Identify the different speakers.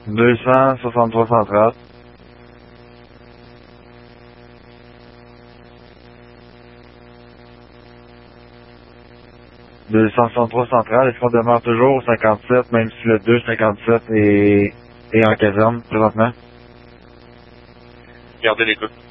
Speaker 1: 263 centrale. Est-ce qu'on demeure toujours au 57, même si le 257 est en caserne présentement?
Speaker 2: Gardez l'écoute.